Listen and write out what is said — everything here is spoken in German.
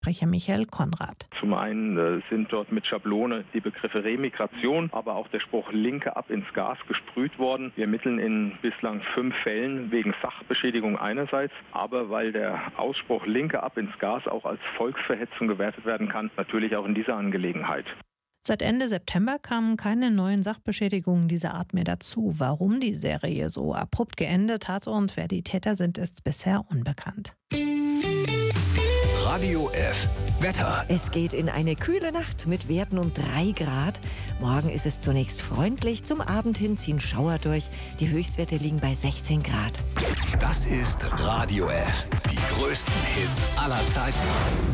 Pressesprecher Michael Konrad. Zum einen sind dort mit Schablone die Begriffe Remigration, aber auch der Spruch Linke ab ins Gas gesprüht worden. Wir ermitteln in bislang 5 Fällen wegen Sachbeschädigung einerseits, aber weil der Ausspruch Linke ab ins Gas auch als Volksverhetzung gewertet werden kann, natürlich auch in dieser Angelegenheit. Seit Ende September kamen keine neuen Sachbeschädigungen dieser Art mehr dazu. Warum die Serie so abrupt geendet hat und wer die Täter sind, ist bisher unbekannt. Radio F. Wetter. Es geht in eine kühle Nacht mit Werten um 3 Grad. Morgen ist es zunächst freundlich, zum Abend hin ziehen Schauer durch. Die Höchstwerte liegen bei 16 Grad. Das ist Radio F. Die größten Hits aller Zeiten.